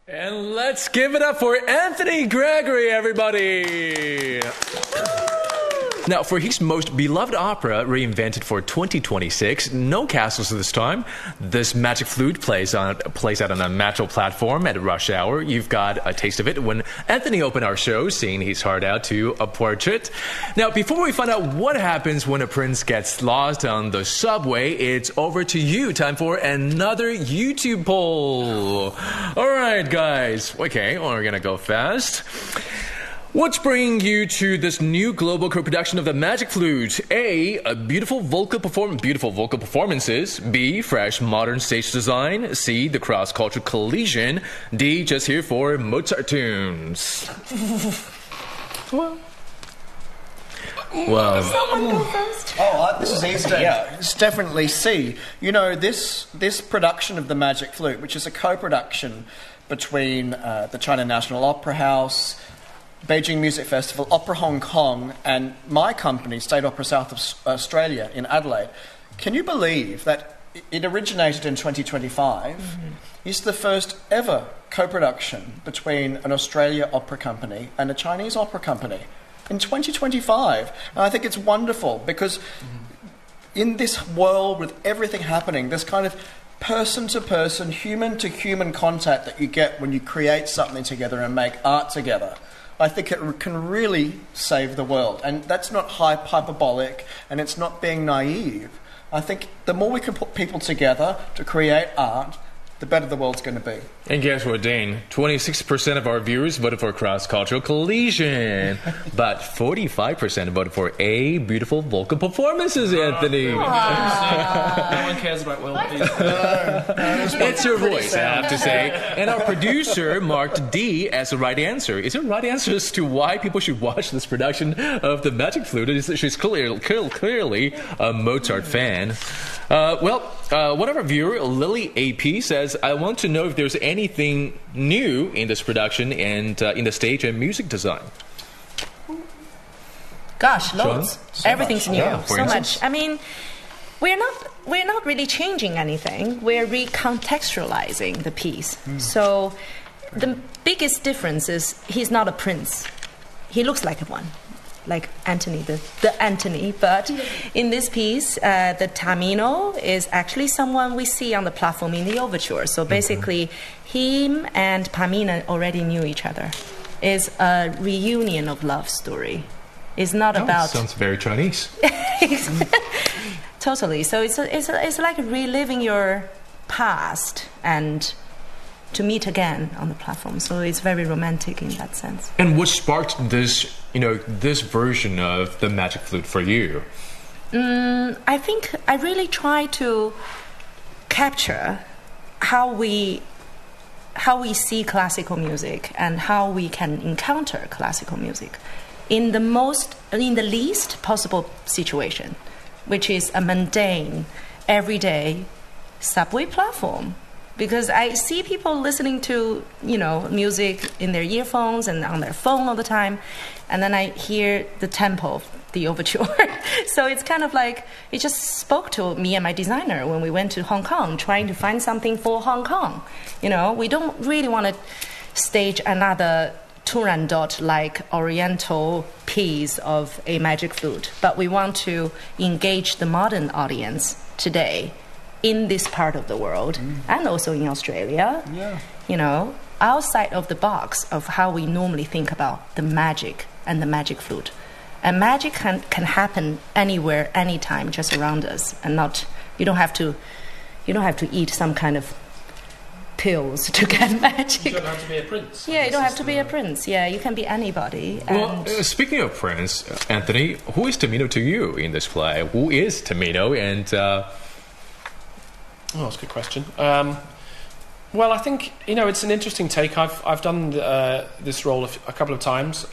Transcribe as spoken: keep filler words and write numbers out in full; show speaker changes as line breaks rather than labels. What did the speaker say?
And let's give it up for Anthony Gregory, everybody. Now, for his most beloved opera, reinvented for twenty twenty-six, no castles this time. This Magic Flute plays on plays out on a natural platform at rush hour. You've got a taste of it when Anthony opened our show, singing his heart out to a portrait. Now, before we find out what happens when a prince gets lost on the subway, it's over to you. Time for another YouTube poll. All right, guys. Okay, well, we're gonna go fast. What's bringing you to this new global co-production of the Magic Flute? A. A beautiful vocal perform beautiful vocal performances. B. Fresh modern stage design. C. The cross-cultural collision. D. Just here for Mozart tunes. well, well.
Someone go first.
Oh, this is easy. Yeah, it's definitely C. You know, this this production of the Magic Flute, which is a co-production between uh, the China National Opera House, Beijing Music Festival, Opera Hong Kong, and my company, State Opera South of Australia in Adelaide. Can you believe that it originated in twenty twenty-five? Mm-hmm. It's the first ever co-production between an Australia opera company and a Chinese opera company in twenty twenty-five. And I think it's wonderful because mm-hmm. in this world with everything happening, this kind of person-to-person, human-to-human contact that you get when you create something together and make art together, I think it can really save the world. And that's not hyperbolic, and it's not being naive. I think the more we can put people together to create art, the better the world's going to be.
And guess what, Dane? twenty-six percent of our viewers voted for cross-cultural collision, but forty-five percent voted for A, beautiful vocal performances, Anthony.
No one cares about well being.
It's your voice, I have to say. And our producer marked D as the right answer. Is there a right answer as to why people should watch this production of the Magic Flute? She's clearly, clearly a Mozart fan. Uh, well, uh, one of our viewers, Lily A P, says, I want to know if there's anything new in this production and uh, in the stage and music design.
Gosh, loads.
So
Everything's
much.
new.
Yeah,
so
instance.
much. I mean, we're not we're not really changing anything. We're recontextualizing the piece. Mm. So the biggest difference is he's not a prince. He looks like one. Like Anthony, the, the Anthony, but in this piece, uh, the Tamino is actually someone we see on the platform in the overture. So basically, mm-hmm. him and Pamina already knew each other. It's a reunion of love story. It's not
oh,
about.
Sounds very Chinese.
Totally. So it's a, it's a, it's like reliving your past and to meet again on the platform. So it's very romantic in that sense.
And what sparked this, you know, this version of the Magic Flute for you?
Mm, I think I really try to capture how we how we see classical music and how we can encounter classical music in the most in the least possible situation, which is a mundane, everyday subway platform. Because I see people listening to, you know, music in their earphones and on their phone all the time, and then I hear the tempo, the overture. So it's kind of like, it just spoke to me and my designer when we went to Hong Kong, trying to find something for Hong Kong. You know, we don't really want to stage another Turandot-like oriental piece of a Magic Flute, but we want to engage the modern audience today in this part of the world, mm. and also in Australia,
yeah.
you know, outside of the box of how we normally think about the magic and the Magic Flute. And magic can, can happen anywhere, anytime, just around us, and not, you don't have to, you don't have to eat some kind of pills to get magic.
You don't have to be a prince.
Yeah, you don't have to be a prince. Yeah, you can be anybody.
Well,
and
uh, speaking of prince, Anthony, who is Tamino to you in this play? Who is Tamino? And uh,
Oh, that's a good question. Um, well, I think, you know, it's an interesting take. I've I've done uh, this role a, f- a couple of times.